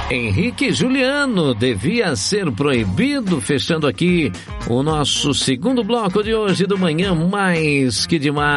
Henrique Juliano, devia ser proibido, fechando aqui o nosso segundo bloco de hoje do Manhã Mais Que Demais.